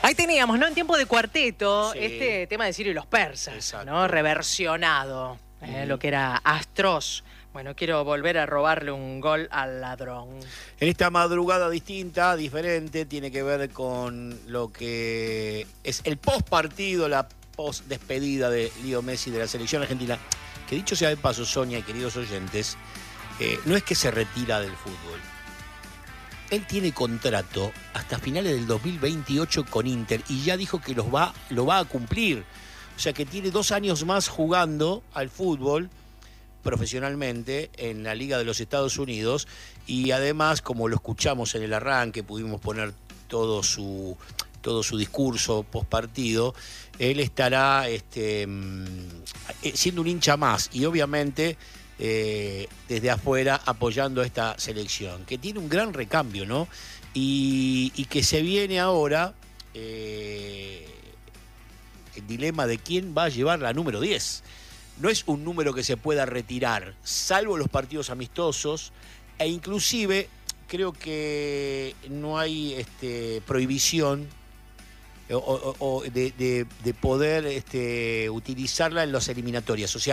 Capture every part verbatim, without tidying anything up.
Ahí teníamos, ¿no? En tiempo de cuarteto, Sí. este tema de Sirio y los persas, Exacto. ¿no? Reversionado, eh, Ujú. lo que era Astros. Bueno, quiero volver a robarle un gol al ladrón. En esta madrugada distinta, diferente, tiene que ver con lo que es el post partido, la post despedida de Leo Messi de la selección argentina. Que dicho sea de paso, Sonia y queridos oyentes, eh, no es que se retira del fútbol. Él tiene contrato hasta finales del dos mil veintiocho con Inter y ya dijo que los va, lo va a cumplir. O sea que tiene dos años más jugando al fútbol profesionalmente en la Liga de los Estados Unidos y además, como lo escuchamos en el arranque, pudimos poner todo su, todo su discurso post partido, él estará este, siendo un hincha más y obviamente eh, desde afuera apoyando a esta selección, que tiene un gran recambio, ¿no? Y, y que se viene ahora eh, el dilema de quién va a llevar la número diez. No es un número que se pueda retirar, salvo los partidos amistosos, e inclusive creo que no hay este, prohibición o, o, o de, de, de poder este, utilizarla en las eliminatorias. O sea,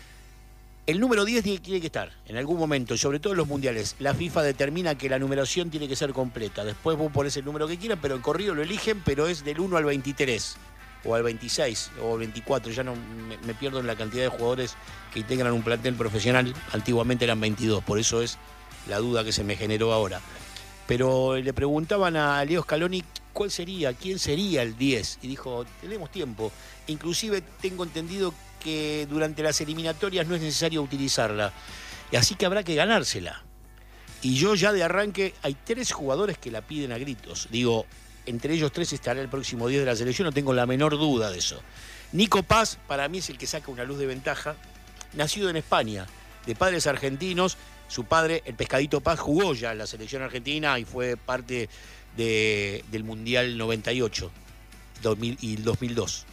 el número diez tiene que estar en algún momento, sobre todo en los mundiales. La FIFA determina que la numeración tiene que ser completa. Después vos ponés el número que quieras, pero en corrido lo eligen, pero es del uno al veintitrés. O al veintiséis, o al veinticuatro, ya no me, me pierdo en la cantidad de jugadores que integran un plantel profesional. Antiguamente eran veintidós, por eso es la duda que se me generó ahora. Pero le preguntaban a Leo Scaloni cuál sería, quién sería el diez, y dijo, tenemos tiempo. Inclusive tengo entendido que durante las eliminatorias no es necesario utilizarla, y así que habrá que ganársela. Y yo ya de arranque, hay tres jugadores que la piden a gritos, digo, entre ellos tres estará el próximo diez de la selección, no tengo la menor duda de eso. Nico Paz, para mí es el que saca una luz de ventaja, nacido en España, de padres argentinos. Su padre, el Pescadito Paz, jugó ya en la selección argentina y fue parte de, del Mundial noventa y ocho dos mil, y el dos mil dos.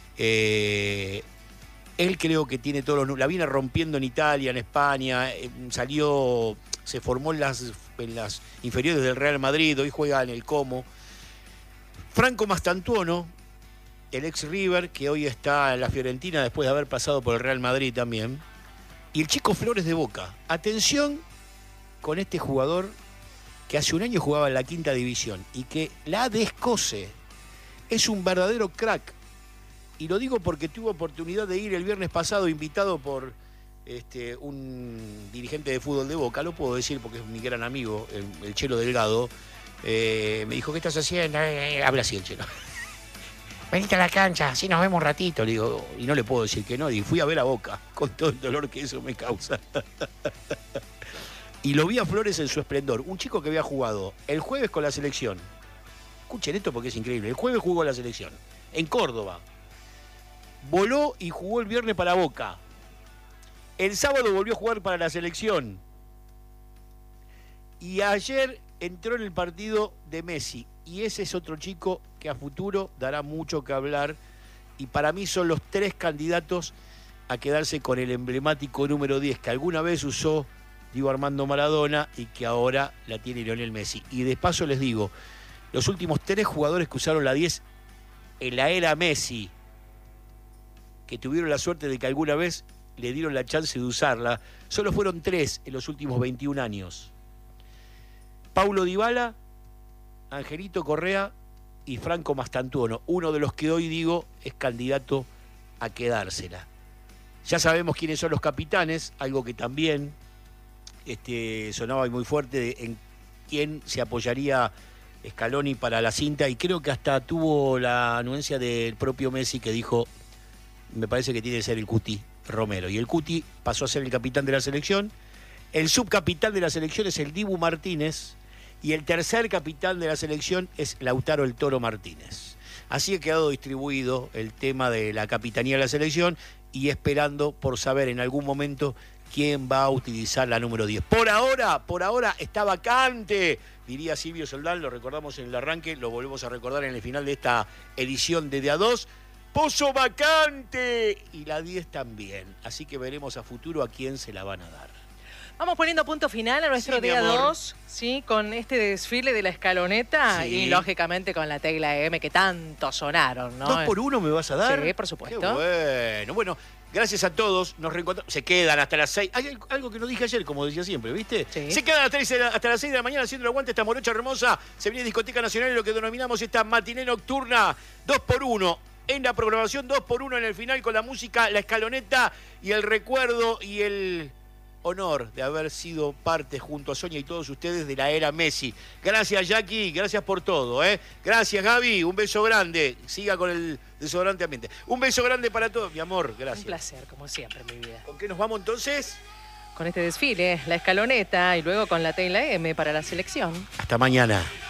Eh, él creo que tiene todos los... La viene rompiendo en Italia, en España, eh, salió, se formó en las, en las inferiores del Real Madrid, hoy juega en el Como. Franco Mastantuono, el ex River, que hoy está en la Fiorentina después de haber pasado por el Real Madrid también. Y el Chico Flores de Boca. Atención con este jugador que hace un año jugaba en la quinta división y que la descoce. Es un verdadero crack. Y lo digo porque tuve oportunidad de ir el viernes pasado invitado por este, un dirigente de fútbol de Boca. Lo puedo decir porque es mi gran amigo, el, el Chelo Delgado. Eh, me dijo, ¿qué estás haciendo? Eh, habla así el Chelo. Venite a la cancha, así nos vemos un ratito. Le digo, y no le puedo decir que no. Y fui a ver a Boca, con todo el dolor que eso me causa. Y lo vi a Flores en su esplendor. Un chico que había jugado el jueves con la selección. Escuchen esto porque es increíble. El jueves jugó la selección, en Córdoba. Voló y jugó el viernes para Boca. El sábado volvió a jugar para la selección. Y ayer entró en el partido de Messi. Y ese es otro chico que a futuro dará mucho que hablar. Y para mí son los tres candidatos a quedarse con el emblemático número diez que alguna vez usó Diego Armando Maradona y que ahora la tiene Lionel Messi. Y de paso les digo, los últimos tres jugadores que usaron la diez en la era Messi, que tuvieron la suerte de que alguna vez le dieron la chance de usarla, solo fueron tres en los últimos veintiún años. Paulo Dybala, Angelito Correa y Franco Mastantuono, uno de los que hoy digo es candidato a quedársela. Ya sabemos quiénes son los capitanes, algo que también este, sonaba muy fuerte de, en quién se apoyaría Scaloni para la cinta, y creo que hasta tuvo la anuencia del propio Messi que dijo, me parece que tiene que ser el Cuti Romero, y el Cuti pasó a ser el capitán de la selección. El subcapitán de la selección es el Dibu Martínez, y el tercer capitán de la selección es Lautaro el Toro Martínez. Así ha quedado distribuido el tema de la capitanía de la selección y esperando por saber en algún momento quién va a utilizar la número diez. Por ahora, por ahora está vacante, diría Silvio Soldán, lo recordamos en el arranque, lo volvemos a recordar en el final de esta edición de De A dos. Pozo vacante y la diez también. Así que veremos a futuro a quién se la van a dar. Vamos poniendo punto final a nuestro Sí, mi día amor. dos, ¿sí? Con este desfile de la escaloneta Sí. y, lógicamente, con la Tecla M que tanto sonaron, ¿no? ¿Dos por uno me vas a dar? Sí, por supuesto. Qué bueno. Bueno, gracias a todos. Nos reencontramos. Se quedan hasta las seis. Hay algo que no dije ayer, como decía siempre, ¿viste? Sí. Se quedan hasta, hasta las seis de la mañana haciendo el aguante esta morocha hermosa. Se viene Discoteca Nacional y lo que denominamos esta matiné nocturna. Dos por uno. En la programación, dos por uno en el final con la música, la escaloneta y el recuerdo y el honor de haber sido parte junto a Sonia y todos ustedes de la era Messi. Gracias, Jackie, gracias por todo, ¿eh? Gracias, Gaby, un beso grande. Siga con el desodorante ambiente. Un beso grande para todos, mi amor, gracias. Un placer, como siempre, mi vida. ¿Con qué nos vamos entonces? Con este desfile, la escaloneta y luego con la Tecla M para la selección. Hasta mañana.